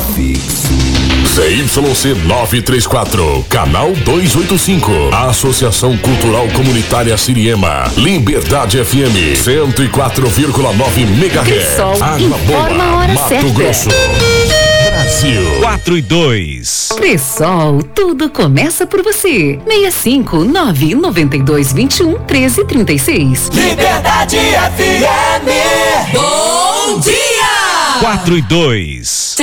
fixo. ZYC 934, canal 285. Associação Cultural Comunitária Siriema. Liberdade FM 104,9 MHz. Água Boa, Mato certa. Grosso. Brasil. 4-2. Cressol, tudo começa por você. 659-9221-1336. Liberdade FM. Bom dia! 4-2.